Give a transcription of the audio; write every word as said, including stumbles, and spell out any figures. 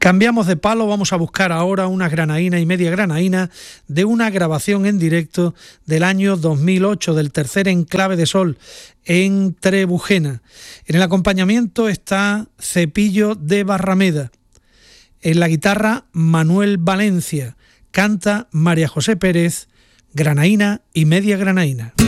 Cambiamos de palo, vamos a buscar ahora una granaína y media granaína de una grabación en directo del año dos mil ocho, del tercer Enclave de Sol, en Trebujena. En el acompañamiento está Cepillo de Barrameda. En la guitarra, Manuel Valencia. Canta María José Pérez, granaína y media granaína.